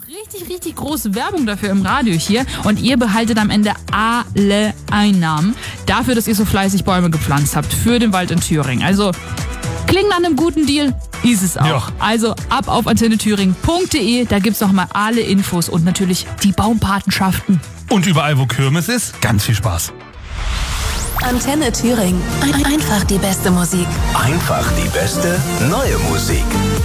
richtig, richtig große Werbung dafür im Radio hier und ihr behaltet am Ende alle Einnahmen dafür, dass ihr so fleißig Bäume gepflanzt habt für den Wald in Thüringen. Also klingt nach einem guten Deal, ist es auch. Ja. Also ab auf antennethüringen.de, da gibt's nochmal alle Infos und natürlich die Baumpatenschaften. Und überall, wo Kirmes ist, ganz viel Spaß. Antenne Thüringen. Einfach die beste Musik. Einfach die beste neue Musik.